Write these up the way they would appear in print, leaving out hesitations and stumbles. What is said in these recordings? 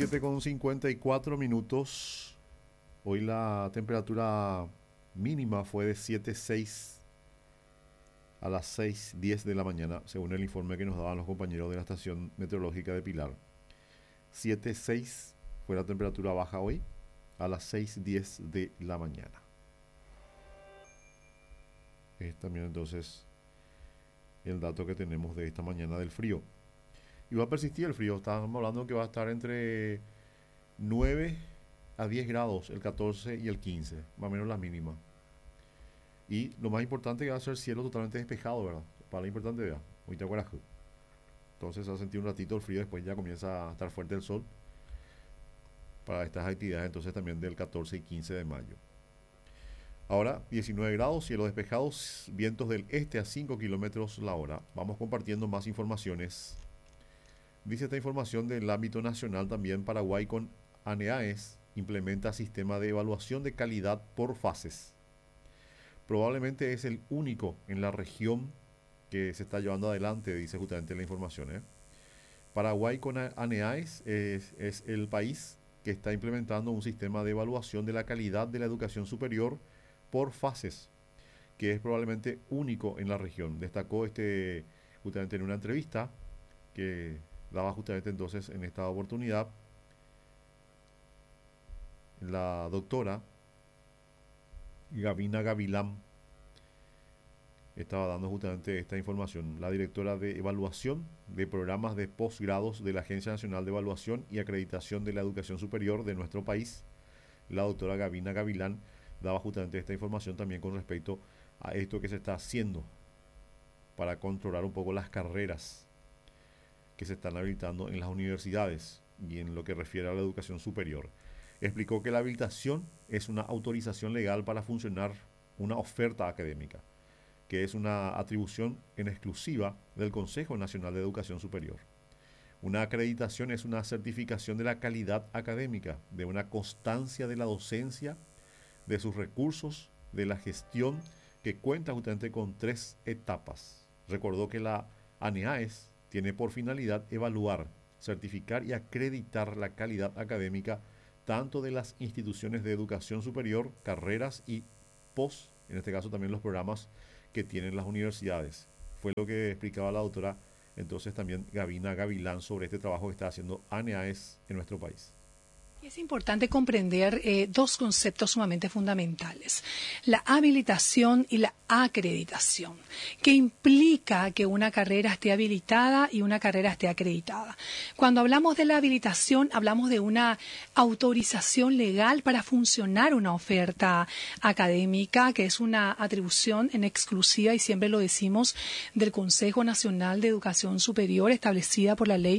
7:54. Hoy la temperatura mínima fue de 7,6 a las 6:10 de la mañana, según el informe que nos daban los compañeros de la estación meteorológica de Pilar. 7,6 fue la temperatura baja hoy a las 6:10 de la mañana. Es también entonces el dato que tenemos de esta mañana del frío. Y va a persistir el frío. Estamos hablando que va a estar entre 9 a 10 grados el 14 y el 15, más o menos la mínima. Y lo más importante que va a ser cielo totalmente despejado, ¿verdad? Para lo importante, ¿verdad? Hoy te acuerdas. Entonces va a sentir un ratito el frío, después ya comienza a estar fuerte el sol para estas actividades entonces también del 14 y 15 de mayo. Ahora 19 grados, cielo despejado, vientos del este a 5 kilómetros la hora. Vamos compartiendo más informaciones. Dice esta información del ámbito nacional también: Paraguay con ANEAES implementa sistema de evaluación de calidad por fases. Probablemente es el único en la región que se está llevando adelante, dice justamente la información. Paraguay con ANEAES es el país que está implementando un sistema de evaluación de la calidad de la educación superior por fases, que es probablemente único en la región. Destacó justamente en una entrevista que daba justamente entonces en esta oportunidad la doctora Gavina Gavilán. Estaba dando justamente esta información. La directora de evaluación de programas de posgrados de la Agencia Nacional de Evaluación y Acreditación de la Educación Superior de nuestro país, la doctora Gavina Gavilán, daba justamente esta información también con respecto a esto que se está haciendo para controlar un poco las carreras que se están habilitando en las universidades y en lo que refiere a la educación superior. Explicó que la habilitación es una autorización legal para funcionar una oferta académica, que es una atribución en exclusiva del Consejo Nacional de Educación Superior. Una acreditación es una certificación de la calidad académica, de una constancia de la docencia, de sus recursos, de la gestión, que cuenta justamente con 3 etapas. Recordó que la ANEAES tiene por finalidad evaluar, certificar y acreditar la calidad académica tanto de las instituciones de educación superior, carreras y en este caso también los programas que tienen las universidades. Fue lo que explicaba la doctora entonces también Gavina Gavilán sobre este trabajo que está haciendo ANEAES en nuestro país. Es importante comprender dos conceptos sumamente fundamentales: la habilitación y la acreditación, que implica que una carrera esté habilitada y una carrera esté acreditada. Cuando hablamos de la habilitación, hablamos de una autorización legal para funcionar una oferta académica, que es una atribución en exclusiva, y siempre lo decimos, del Consejo Nacional de Educación Superior, establecida por la Ley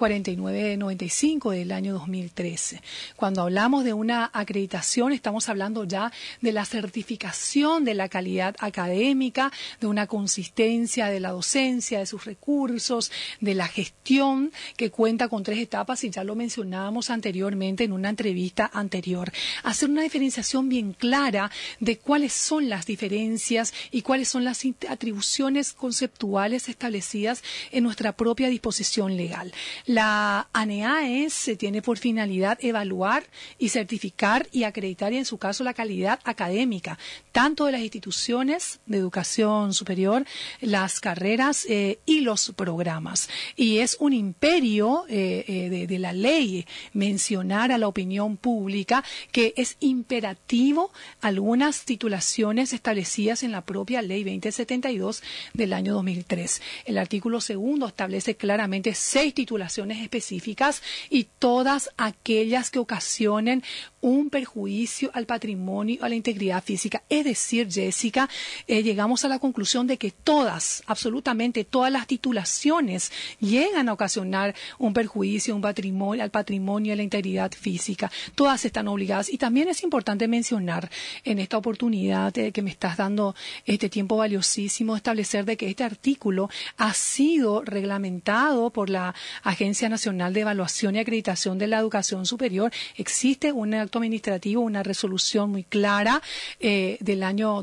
4995 del año 2013. Cuando hablamos de una acreditación, estamos hablando ya de la certificación de la calidad académica, de una consistencia de la docencia, de sus recursos, de la gestión, que cuenta con 3 etapas, y ya lo mencionábamos anteriormente en una entrevista anterior. Hacer una diferenciación bien clara de cuáles son las diferencias y cuáles son las atribuciones conceptuales establecidas en nuestra propia disposición legal. La ANEAES tiene por finalidad evaluar y certificar y acreditar, y en su caso la calidad académica, tanto de las instituciones de educación superior, las carreras y los programas. Y es un imperio de la ley mencionar a la opinión pública que es imperativo algunas titulaciones establecidas en la propia Ley 2072 del año 2003. El artículo 2 establece claramente 6 titulaciones específicas, y todas aquellas que ocasionen un perjuicio al patrimonio, a la integridad física. Es decir, Jessica, llegamos a la conclusión de que todas, absolutamente todas las titulaciones llegan a ocasionar un perjuicio, al patrimonio, a la integridad física. Todas están obligadas. Y también es importante mencionar en esta oportunidad que me estás dando este tiempo valiosísimo, establecer de que este artículo ha sido reglamentado por la Agencia Nacional de Evaluación y Acreditación de la Educación Superior superior, existe un acto administrativo, una resolución muy clara del año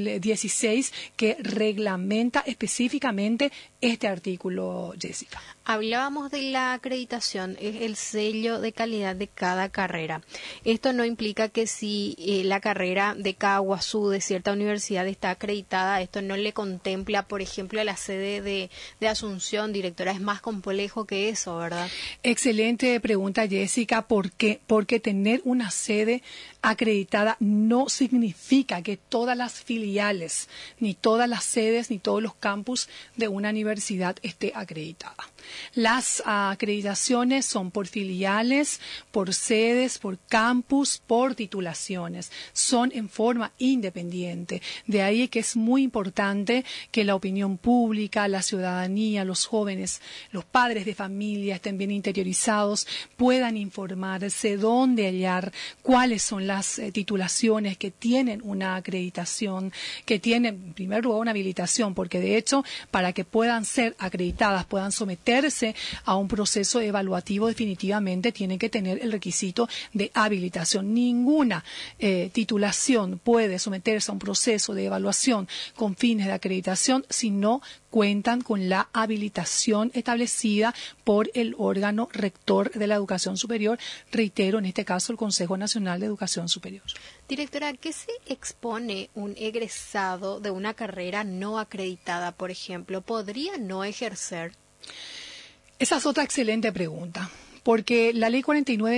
2016 que reglamenta específicamente este artículo, Jessica. Hablábamos de la acreditación, es el sello de calidad de cada carrera. Esto no implica que si la carrera de Caguazú, de cierta universidad, está acreditada, esto no le contempla, por ejemplo, a la sede de Asunción, directora. Es más complejo que eso, ¿verdad? Excelente pregunta, Jessica. ¿Por qué? Porque tener una sede acreditada no significa que todas las filiales, ni todas las sedes, ni todos los campus de una universidad esté acreditada. Las acreditaciones son por filiales, por sedes, por campus, por titulaciones. Son en forma independiente. De ahí que es muy importante que la opinión pública, la ciudadanía, los jóvenes, los padres de familia estén bien interiorizados, puedan informarse dónde hallar, cuáles son las titulaciones que tienen una acreditación, que tienen en primer lugar una habilitación, porque de hecho para que puedan ser acreditadas, puedan someterse a un proceso evaluativo, definitivamente tienen que tener el requisito de habilitación. Ninguna titulación puede someterse a un proceso de evaluación con fines de acreditación si no cuentan con la habilitación establecida por el órgano rector de la educación superior, reitero, en este caso el Consejo Nacional de Educación Superior. Directora, ¿qué se expone un egresado de una carrera no acreditada, por ejemplo? ¿Podría no ejercer? Esa es otra excelente pregunta. Porque la Ley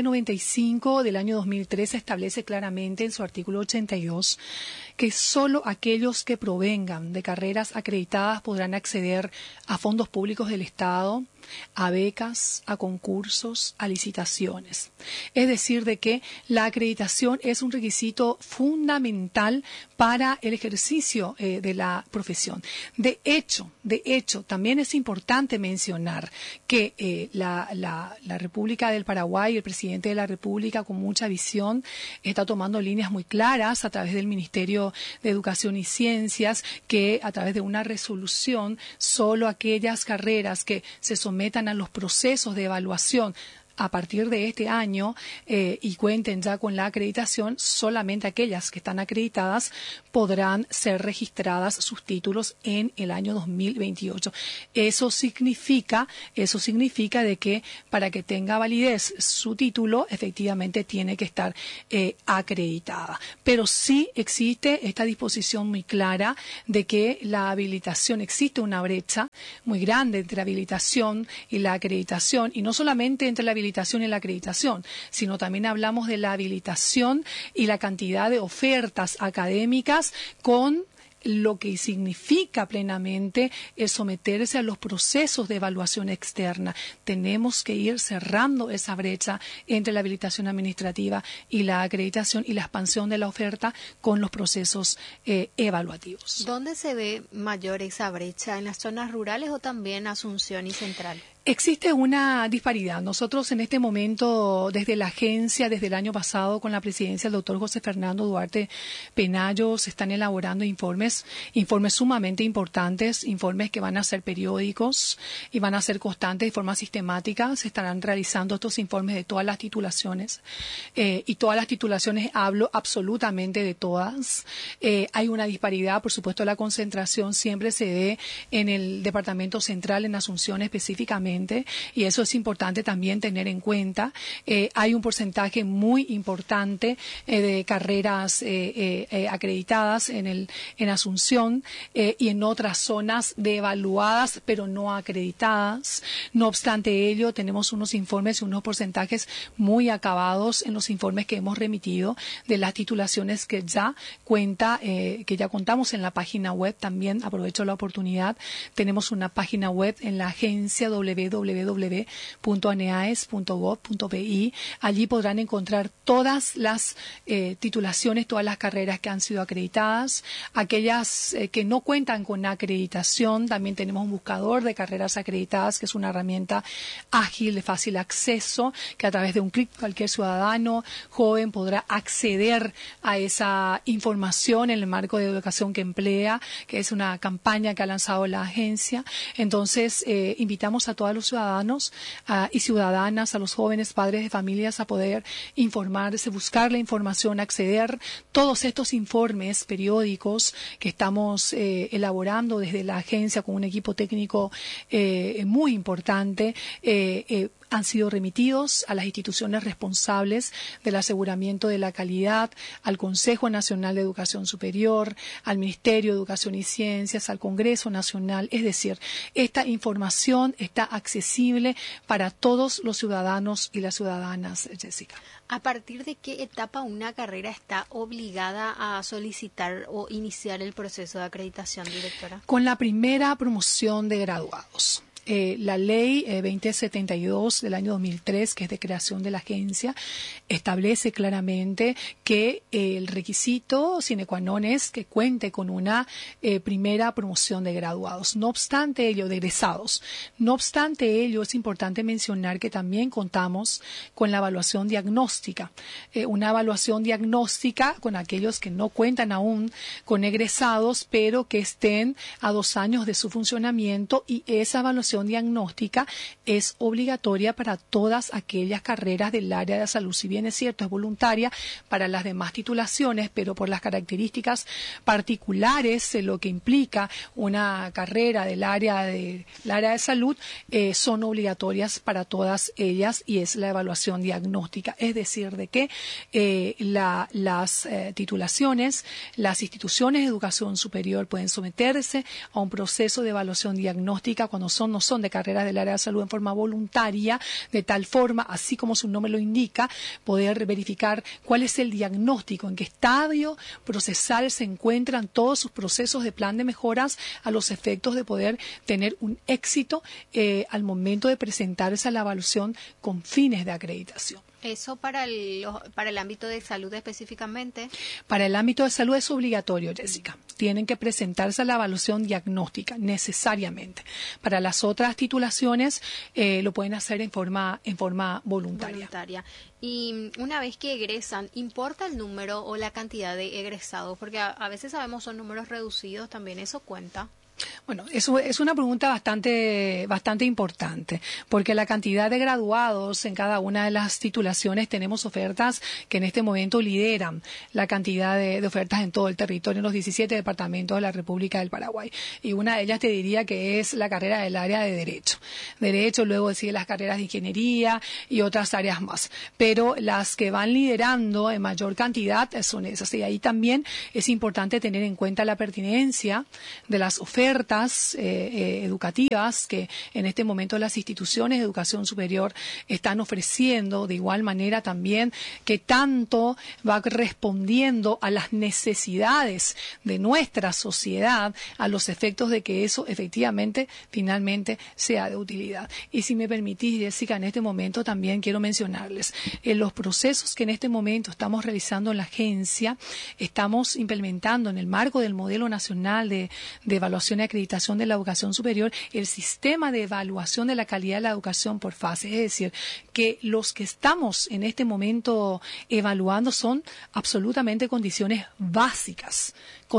4995 del año 2013 establece claramente en su artículo 82 que solo aquellos que provengan de carreras acreditadas podrán acceder a fondos públicos del Estado, a becas, a concursos, a licitaciones. Es decir, de que la acreditación es un requisito fundamental para el ejercicio de la profesión. De hecho, también es importante mencionar que la República del Paraguay, el presidente de la República, con mucha visión, está tomando líneas muy claras a través del Ministerio de Educación y Ciencias, que a través de una resolución, solo aquellas carreras que se sometan a los procesos de evaluación a partir de este año y cuenten ya con la acreditación, solamente aquellas que están acreditadas podrán ser registradas sus títulos en el año 2028. Eso significa de que para que tenga validez su título, efectivamente tiene que estar acreditada. Pero sí existe esta disposición muy clara de que la habilitación, existe una brecha muy grande entre la habilitación y la acreditación, y no solamente entre la habilitación y la acreditación, sino también hablamos de la habilitación y la cantidad de ofertas académicas con lo que significa plenamente es someterse a los procesos de evaluación externa. Tenemos que ir cerrando esa brecha entre la habilitación administrativa y la acreditación y la expansión de la oferta con los procesos evaluativos. ¿Dónde se ve mayor esa brecha? ¿En las zonas rurales o también Asunción y Central? Existe una disparidad. Nosotros en este momento, desde la agencia, desde el año pasado, con la presidencia del doctor José Fernando Duarte Penayo, se están elaborando informes sumamente importantes, informes que van a ser periódicos y van a ser constantes de forma sistemática. Se estarán realizando estos informes de todas las titulaciones. Y todas las titulaciones, hablo absolutamente de todas. Hay una disparidad, por supuesto, la concentración siempre se ve en el Departamento Central, en Asunción específicamente, y eso es importante también tener en cuenta. Hay un porcentaje muy importante de carreras acreditadas en Asunción y en otras zonas de evaluadas pero no acreditadas. No obstante ello, tenemos unos informes y unos porcentajes muy acabados en los informes que hemos remitido de las titulaciones que ya contamos en la página web. También aprovecho la oportunidad, tenemos una página web en la agencia www.aneaes.gov.bi. Allí podrán encontrar todas las titulaciones, todas las carreras que han sido acreditadas. Aquellas que no cuentan con acreditación, también tenemos un buscador de carreras acreditadas, que es una herramienta ágil, de fácil acceso, que a través de un clic cualquier ciudadano joven podrá acceder a esa información en el marco de educación que emplea, que es una campaña que ha lanzado la agencia. Entonces, invitamos a todas todos los ciudadanos y ciudadanas, a los jóvenes, padres de familias, a poder informarse, buscar la información, acceder. Todos estos informes periódicos que estamos elaborando desde la agencia con un equipo técnico muy importante, han sido remitidos a las instituciones responsables del aseguramiento de la calidad, al Consejo Nacional de Educación Superior, al Ministerio de Educación y Ciencias, al Congreso Nacional. Es decir, esta información está accesible para todos los ciudadanos y las ciudadanas, Jessica. ¿A partir de qué etapa una carrera está obligada a solicitar o iniciar el proceso de acreditación, directora? Con la primera promoción de graduados. La ley 2072 del año 2003, que es de creación de la agencia, establece claramente que el requisito sine qua non es que cuente con una primera promoción de graduados. No obstante ello, de egresados. No obstante ello, es importante mencionar que también contamos con la evaluación diagnóstica. Una evaluación diagnóstica con aquellos que no cuentan aún con egresados, pero que estén a 2 años de su funcionamiento, y esa evaluación diagnóstica es obligatoria para todas aquellas carreras del área de salud. Si bien es cierto, es voluntaria para las demás titulaciones, pero por las características particulares, lo que implica una carrera del área de salud, son obligatorias para todas ellas, y es la evaluación diagnóstica. Es decir, de que las titulaciones, las instituciones de educación superior pueden someterse a un proceso de evaluación diagnóstica cuando no son de carreras del área de salud, en forma voluntaria, de tal forma, así como su nombre lo indica, poder verificar cuál es el diagnóstico, en qué estadio procesal se encuentran todos sus procesos de plan de mejoras, a los efectos de poder tener un éxito al momento de presentarse a la evaluación con fines de acreditación. ¿Eso para el ámbito de salud específicamente? Para el ámbito de salud es obligatorio, Jessica. Tienen que presentarse a la evaluación diagnóstica, necesariamente. Para las otras titulaciones lo pueden hacer en forma voluntaria. Y una vez que egresan, ¿importa el número o la cantidad de egresados? Porque a veces sabemos son números reducidos, también eso cuenta. Bueno, eso es una pregunta bastante importante, porque la cantidad de graduados en cada una de las titulaciones, tenemos ofertas que en este momento lideran la cantidad de ofertas en todo el territorio, en los 17 departamentos de la República del Paraguay. Y una de ellas te diría que es la carrera del área de Derecho, luego sigue las carreras de Ingeniería y otras áreas más. Pero las que van liderando en mayor cantidad son esas. Y ahí también es importante tener en cuenta la pertinencia de las ofertas educativas que en este momento las instituciones de educación superior están ofreciendo, de igual manera también que tanto va respondiendo a las necesidades de nuestra sociedad, a los efectos de que eso efectivamente finalmente sea de utilidad. Y si me permitís, Jessica, en este momento también quiero mencionarles los procesos que en este momento estamos realizando en la agencia. Estamos implementando en el marco del modelo nacional de evaluación y acreditación de la educación superior el sistema de evaluación de la calidad de la educación por fases. Es decir, que los que estamos en este momento evaluando son absolutamente condiciones básicas,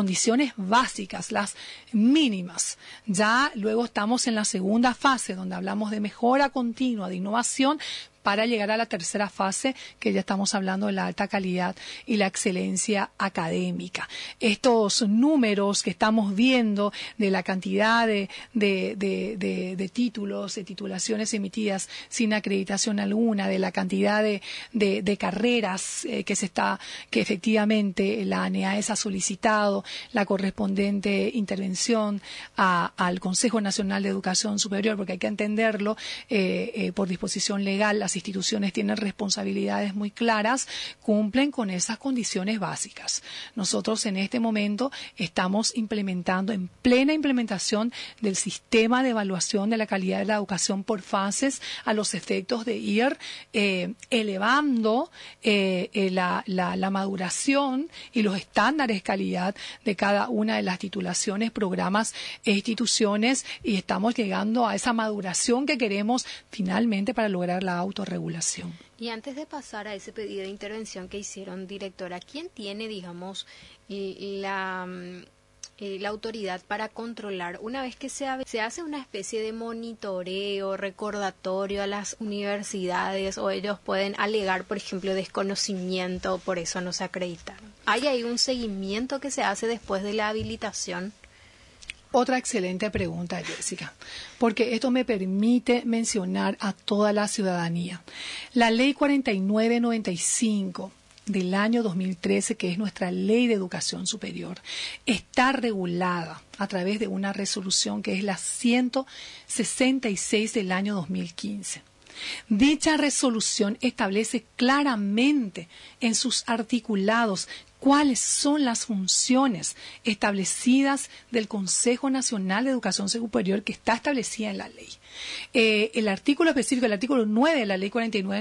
las mínimas. Ya luego estamos en la segunda fase, donde hablamos de mejora continua, de innovación, para llegar a la tercera fase, que ya estamos hablando de la alta calidad y la excelencia académica. Estos números que estamos viendo de la cantidad de títulos, de titulaciones emitidas sin acreditación alguna, de la cantidad de carreras que efectivamente la ANEAES ha solicitado la correspondiente intervención al Consejo Nacional de Educación Superior, porque hay que entenderlo, por disposición legal, las instituciones tienen responsabilidades muy claras, cumplen con esas condiciones básicas. Nosotros en este momento estamos implementando, en plena implementación del sistema de evaluación de la calidad de la educación por fases, a los efectos de ir elevando la maduración y los estándares de calidad de cada una de las titulaciones, programas e instituciones, y estamos llegando a esa maduración que queremos finalmente para lograr la autorregulación. Y antes de pasar a ese pedido de intervención que hicieron, directora, ¿quién tiene, digamos, la autoridad para controlar? Una vez que se hace una especie de monitoreo, recordatorio a las universidades, o ellos pueden alegar, por ejemplo, desconocimiento, por eso no se acreditaron. ¿Hay ahí un seguimiento que se hace después de la habilitación? Otra excelente pregunta, Jessica, porque esto me permite mencionar a toda la ciudadanía. La Ley 4995 del año 2013, que es nuestra Ley de Educación Superior, está regulada a través de una resolución que es la 166 del año 2015. Dicha resolución establece claramente en sus articulados cuáles son las funciones establecidas del Consejo Nacional de Educación Superior, que está establecida en la ley. El artículo específico, el artículo 9 de la ley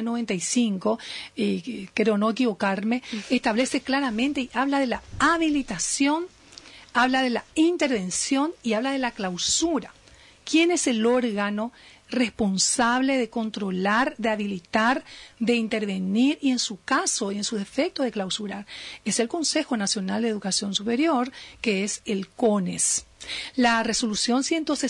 4995, creo no equivocarme, establece claramente y habla de la habilitación, habla de la intervención y habla de la clausura. ¿Quién es el órgano responsable de controlar, de habilitar, de intervenir y en su caso y en su defecto de clausurar? Es el Consejo Nacional de Educación Superior, que es el CONES. La resolución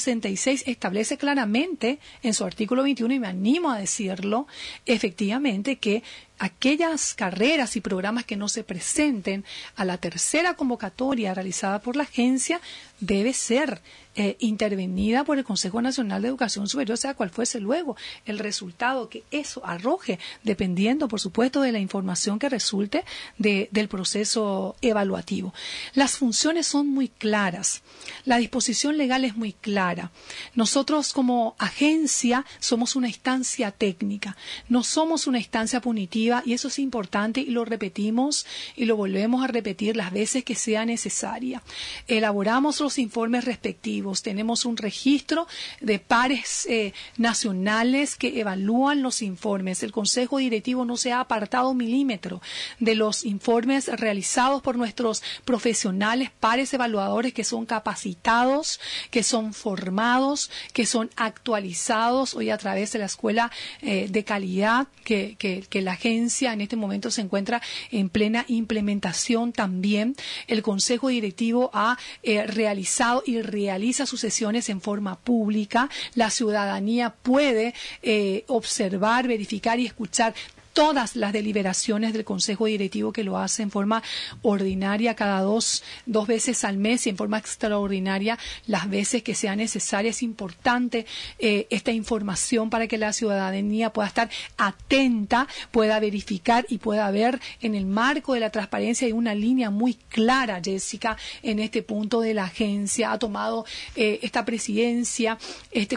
166 establece claramente en su artículo 21, y me animo a decirlo, efectivamente que aquellas carreras y programas que no se presenten a la tercera convocatoria realizada por la agencia debe ser intervenida por el Consejo Nacional de Educación Superior, sea cual fuese luego el resultado que eso arroje, dependiendo, por supuesto, de la información que resulte del proceso evaluativo. Las funciones son muy claras, la disposición legal es muy clara. Nosotros como agencia somos una instancia técnica, no somos una instancia punitiva, y eso es importante y lo repetimos y lo volvemos a repetir las veces que sea necesaria. Elaboramos los informes respectivos, tenemos un registro de pares nacionales que evalúan los informes. El Consejo Directivo no se ha apartado un milímetro de los informes realizados por nuestros profesionales, pares evaluadores que son capacitados, que son formados, que son actualizados hoy a través de la escuela de calidad que la agencia en este momento se encuentra en plena implementación también. El Consejo Directivo ha realizado y realiza sus sesiones en forma pública. La ciudadanía puede observar, verificar y escuchar todas las deliberaciones del Consejo Directivo, que lo hace en forma ordinaria cada dos veces al mes y en forma extraordinaria las veces que sea necesaria. Es importante esta información para que la ciudadanía pueda estar atenta, pueda verificar y pueda ver en el marco de la transparencia. Hay una línea muy clara, Jessica, en este punto de la agencia. Ha tomado esta presidencia, este